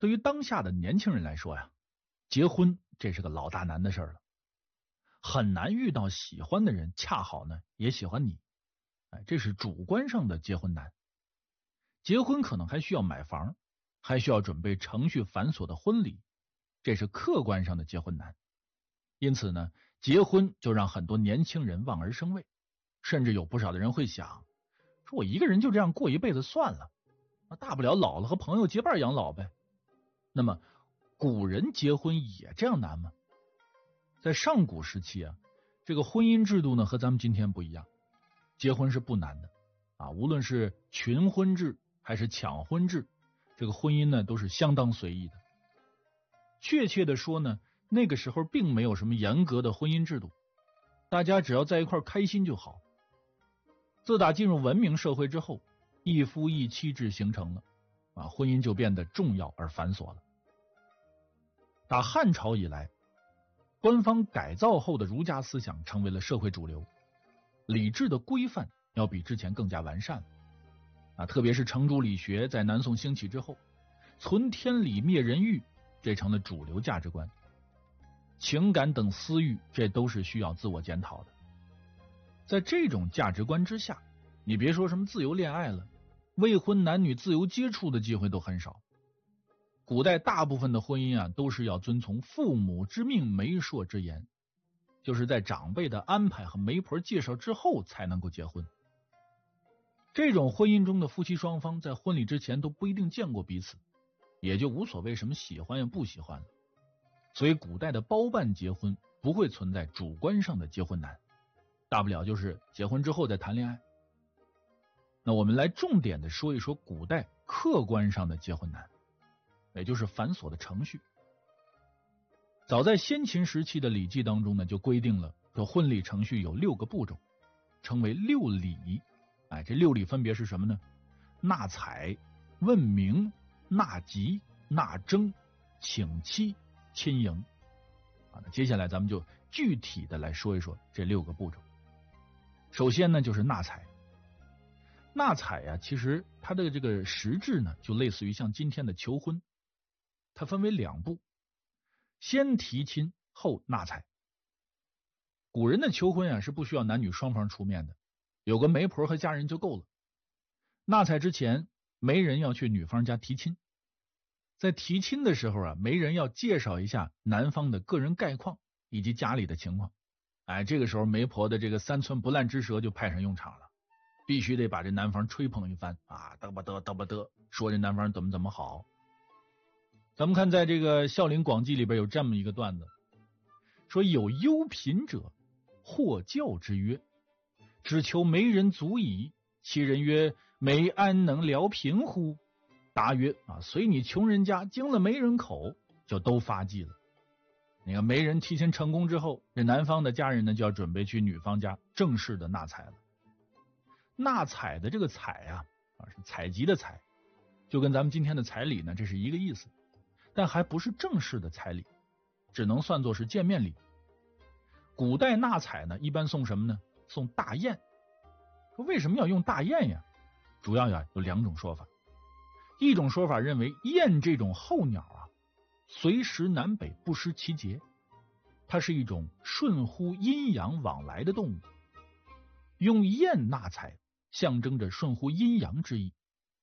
对于当下的年轻人来说呀，结婚这是个老大难的事了，很难遇到喜欢的人，恰好呢也喜欢你。这是主观上的结婚难。结婚可能还需要买房，还需要准备程序繁琐的婚礼，这是客观上的结婚难。因此呢，结婚就让很多年轻人望而生畏，甚至有不少的人会想，说我一个人就这样过一辈子算了，大不了老了和朋友结伴养老呗。那么古人结婚也这样难吗？在上古时期啊，这个婚姻制度呢和咱们今天不一样，结婚是不难的无论是群婚制还是抢婚制，这个婚姻呢都是相当随意的。确切的说呢，那个时候并没有什么严格的婚姻制度，大家只要在一块开心就好。自打进入文明社会之后，一夫一妻制形成了婚姻就变得重要而繁琐了。打汉朝以来，官方改造后的儒家思想成为了社会主流，礼制的规范要比之前更加完善了特别是程朱理学在南宋兴起之后，存天理灭人欲，这成了主流价值观。情感等私欲，这都是需要自我检讨的。在这种价值观之下，你别说什么自由恋爱了，未婚男女自由接触的机会都很少。古代大部分的婚姻都是要遵从父母之命媒妁之言，就是在长辈的安排和媒婆介绍之后才能够结婚。这种婚姻中的夫妻双方在婚礼之前都不一定见过彼此，也就无所谓什么喜欢呀不喜欢了。所以古代的包办结婚不会存在主观上的结婚难，大不了就是结婚之后再谈恋爱。那我们来重点的说一说古代客观上的结婚难，也就是繁琐的程序。早在先秦时期的《礼记》当中呢，就规定了说婚礼程序有6个步骤，称为6礼。这6礼分别是什么呢？纳采、问名、纳吉、纳征、请妻、亲迎。那接下来咱们就具体的来说一说这6个步骤。首先呢，就是纳采。纳采其实它的这个实质呢，就类似于像今天的求婚，它分为2步，先提亲后纳采。古人的求婚是不需要男女双方出面的，有个媒婆和家人就够了。纳采之前，媒人要去女方家提亲，在提亲的时候媒人要介绍一下男方的个人概况以及家里的情况。这个时候媒婆的这个3寸不烂之舌就派上用场了，必须得把这男方吹捧一番嘚吧嘚，说这男方怎么好。咱们看在这个《孝陵广记》里边有这么一个段子，说有忧贫者或教之曰，只求媒人足矣。其人曰，媒安能疗贫乎？答曰随你穷人家经了媒人口，就都发迹了。那个媒人提亲成功之后，这男方的家人呢就要准备去女方家正式的纳采了。纳采的这个采是采集的采，就跟咱们今天的彩礼呢这是一个意思，但还不是正式的彩礼，只能算作是见面礼。古代纳采呢一般送什么呢？送大雁。说为什么要用大雁呀？主要有2种说法。一种说法认为雁这种候鸟随时南北不失其节，它是一种顺乎阴阳往来的动物，用雁纳采象征着顺乎阴阳之意。